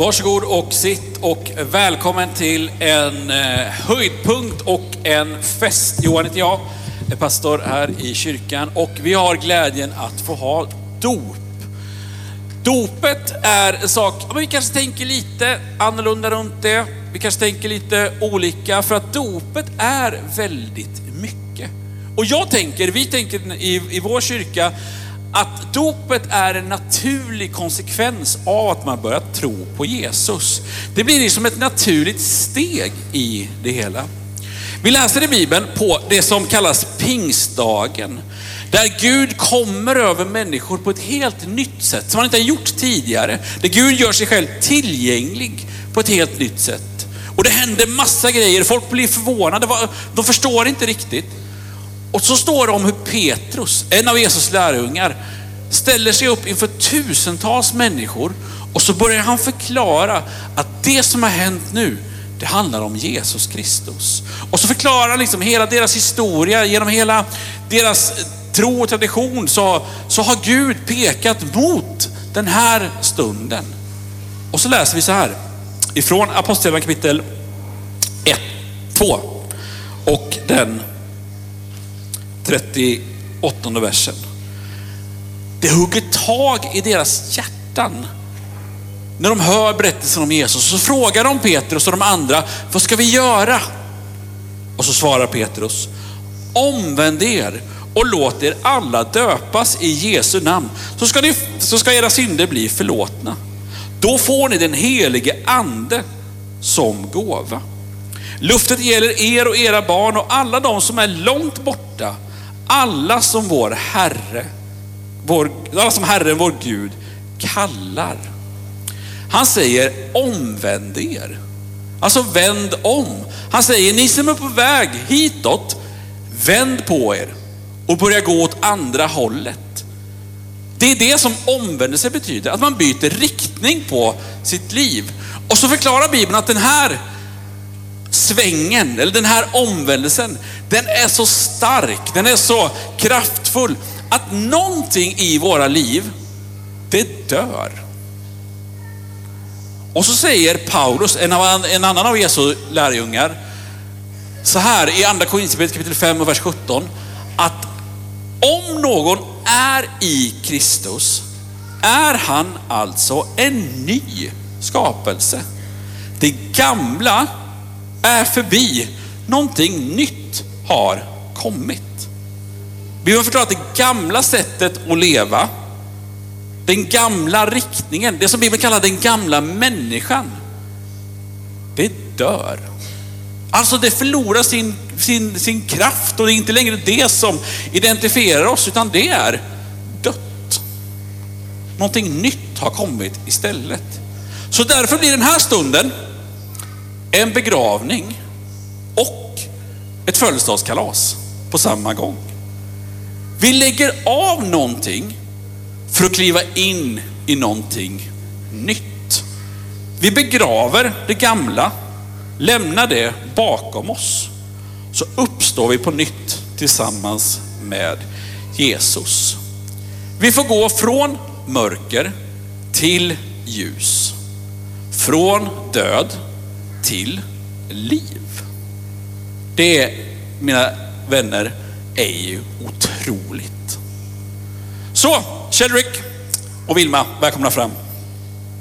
Varsågod och sitt och välkommen till en höjdpunkt och en fest. Johan heter jag, är pastor här i kyrkan och vi har glädjen att få ha dop. Dopet är en sak, vi kanske tänker lite annorlunda runt det. Vi kanske tänker lite olika för att dopet är väldigt mycket. Och vi tänker i vår kyrka att dopet är en naturlig konsekvens av att man börjar tro på Jesus. Det blir liksom ett naturligt steg i det hela. Vi läser i Bibeln på det som kallas pingstdagen. Där Gud kommer över människor på ett helt nytt sätt som han inte har gjort tidigare. Där Gud gör sig själv tillgänglig på ett helt nytt sätt. Och det händer massa grejer. Folk blir förvånade. De förstår inte riktigt. Och så står det om hur Petrus, en av Jesus lärjungar, ställer sig upp inför tusentals människor. Och så börjar han förklara att det som har hänt nu, det handlar om Jesus Kristus. Och så förklarar han liksom hela deras historia, genom hela deras tro och tradition så har Gud pekat mot den här stunden. Och så läser vi så här ifrån Apostlagärningarna kapitel 1, 2 och den 38 versen. Det hugger tag i deras hjärtan när de hör berättelsen om Jesus. Så frågar de Petrus och de andra, vad ska vi göra? Och så svarar Petrus, omvänd er och låt er alla döpas i Jesu namn. Så ska era synder bli förlåtna. Då får ni den helige ande som gåva. Luftet gäller er och era barn och alla de som är långt borta. Alla som Herren vår Gud kallar. Han säger omvänd er. Alltså vänd om. Han säger ni som är på väg hitåt, vänd på er och börja gå åt andra hållet. Det är det som omvändelse betyder. Att man byter riktning på sitt liv. Och så förklarar Bibeln att den här svängen eller den här omvändelsen, den är så stark, den är så kraftfull att någonting i våra liv, det dör. Och så säger Paulus, en annan av Jesu lärjungar, så här i andra Korinthierbrevet kapitel 5 och vers 17, att om någon är i Kristus är han alltså en ny skapelse. Det gamla är förbi, någonting nytt har kommit. Vi har förklarat att det gamla sättet att leva, den gamla riktningen, det som Bibeln kallar den gamla människan, det dör. Alltså det förlorar sin kraft och det är inte längre det som identifierar oss, utan det är dött. Någonting nytt har kommit istället. Så därför blir den här stunden en begravning och ett födelsedagskalas på samma gång. Vi lägger av någonting för att kliva in i någonting nytt. Vi begraver det gamla, lämnar det bakom oss. Så uppstår vi på nytt tillsammans med Jesus. Vi får gå från mörker till ljus. Från död till liv. Det, mina vänner, är ju otroligt. Så, Cedric och Vilma, välkomna fram.